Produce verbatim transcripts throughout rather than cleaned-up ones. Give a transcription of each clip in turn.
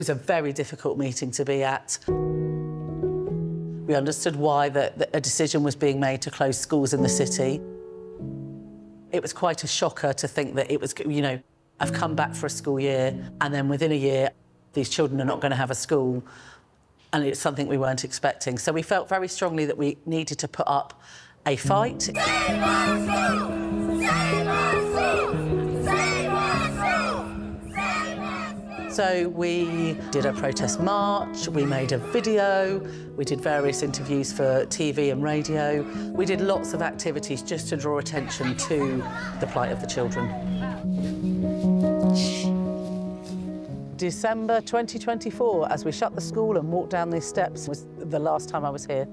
It was a very difficult meeting to be at. We understood why the, the, a decision was being made to close schools in the city. It was quite a shocker to think that it was, you know, I've come back for a school year and then within a year these children are not going to have a school, and it's something we weren't expecting. So we felt very strongly that we needed to put up a fight. Save our school! Save our school! Save our school! Save our school! So we did a protest march, we made a video, we did various interviews for T V and radio. We did lots of activities just to draw attention to the plight of the children. December twenty twenty-four, as we shut the school and walked down these steps, was the last time I was here.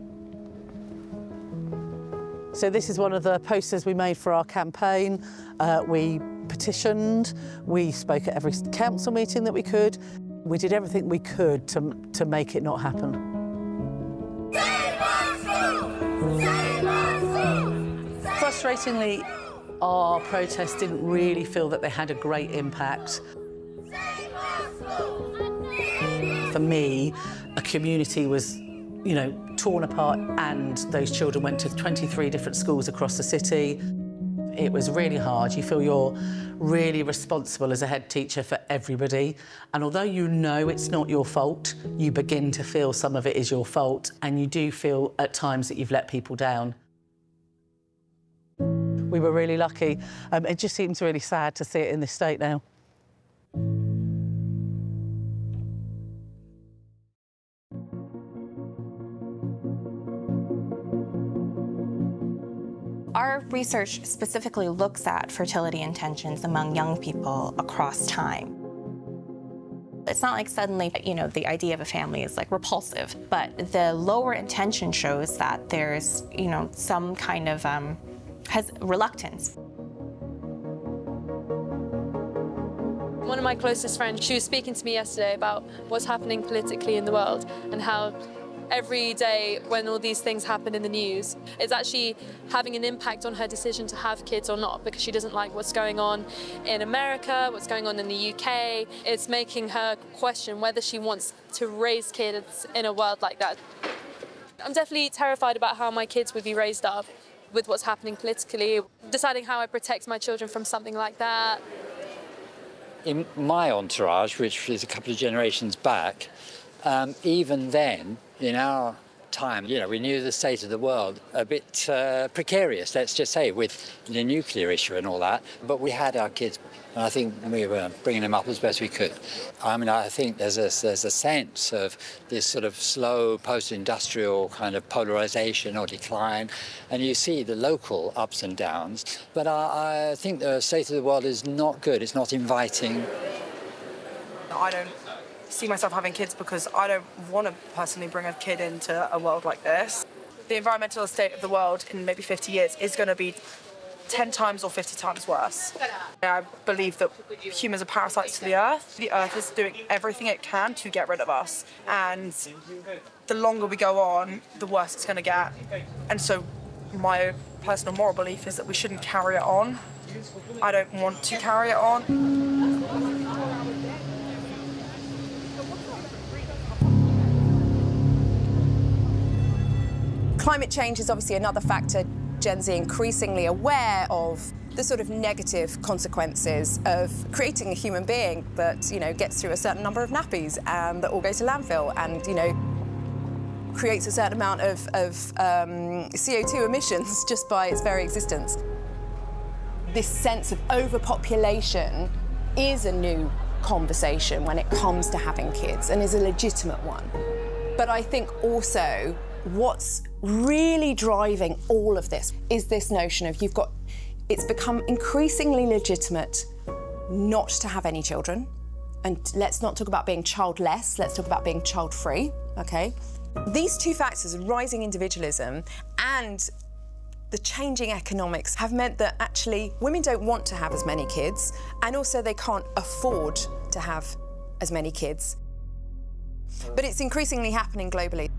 So this is one of the posters we made for our campaign. Uh, we petitioned, we spoke at every council meeting that we could. We did everything we could to, to make it not happen. Save our school! Save our school! Save Frustratingly, our protests didn't really feel that they had a great impact. Save our school! For me, a community was, you know, torn apart, and those children went to twenty-three different schools across the city. It was really hard. You feel you're really responsible as a head teacher for everybody. And although you know it's not your fault, you begin to feel some of it is your fault, and you do feel at times that you've let people down. We were really lucky. Um, it just seems really sad to see it in this state now. Our research specifically looks at fertility intentions among young people across time. It's not like suddenly, you know, the idea of a family is like repulsive, but the lower intention shows that there's, you know, some kind of um, has reluctance. One of my closest friends, she was speaking to me yesterday about what's happening politically in the world and how every day when all these things happen in the news, it's actually having an impact on her decision to have kids or not, because she doesn't like what's going on in America, what's going on in the U K. It's making her question whether she wants to raise kids in a world like that. I'm definitely terrified about how my kids would be raised up with what's happening politically, deciding how I protect my children from something like that. In my entourage, which is a couple of generations back, um, even then, in our time, you know, we knew the state of the world a bit uh, precarious, let's just say, with the nuclear issue and all that. But we had our kids, and I think we were bringing them up as best we could. I mean, I think there's a, there's a sense of this sort of slow post-industrial kind of polarization or decline, and you see the local ups and downs. But I, I think the state of the world is not good. It's not inviting. I don't see myself having kids because I don't want to personally bring a kid into a world like this. The environmental state of the world in maybe fifty years is going to be ten times or fifty times worse. I believe that humans are parasites to the earth. The earth is doing everything it can to get rid of us, and the longer we go on, the worse it's going to get. And so my personal moral belief is that we shouldn't carry it on. I don't want to carry it on. Climate change is obviously another factor. Gen Z increasingly aware of the sort of negative consequences of creating a human being that, you know, gets through a certain number of nappies and that all go to landfill and, you know, creates a certain amount of, of um, C O two emissions just by its very existence. This sense of overpopulation is a new conversation when it comes to having kids and is a legitimate one. But I think also what's really driving all of this is this notion of you've got, it's become increasingly legitimate not to have any children. And let's not talk about being childless, let's talk about being child-free, okay? These two factors, rising individualism and the changing economics, have meant that actually women don't want to have as many kids, and also they can't afford to have as many kids. But it's increasingly happening globally.